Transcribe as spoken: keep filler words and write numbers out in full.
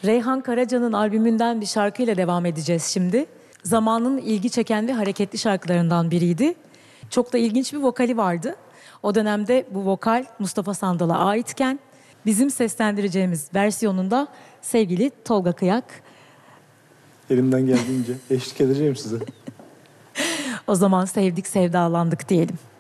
Reyhan Karaca'nın albümünden bir şarkıyla devam edeceğiz şimdi. Zamanın ilgi çeken ve hareketli şarkılarından biriydi. Çok da ilginç bir vokali vardı. O dönemde bu vokal Mustafa Sandal'a aitken bizim seslendireceğimiz versiyonunda sevgili Tolga Kıyak. Elimden geldiğince eşlik edeceğim size. O zaman sevdik, sevdalandık diyelim.